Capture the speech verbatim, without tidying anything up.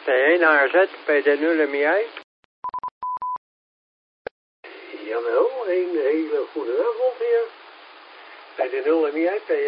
T één A Z, P D nul M I I. Jawel, een hele goede avond, heer. P D nul M I I, P